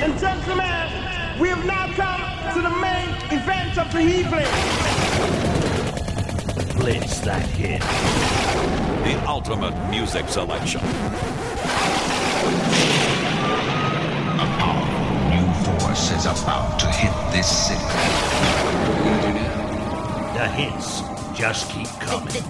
and gentlemen, we have now come to the main event of the evening. Blitz that hit. The ultimate music selection. A powerful new force is about to hit this city. The hits just keep coming.